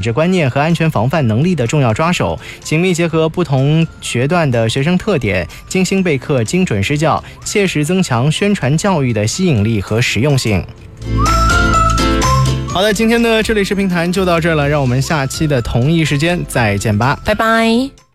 治观念和安全防范能力的重要抓手，紧密结合不同学段的学生特点，精心备课，精准施教，切实增强宣传教育的吸引力和实用性。好的，今天的这里是评谈就到这儿了，让我们下期的同一时间再见吧， 拜拜。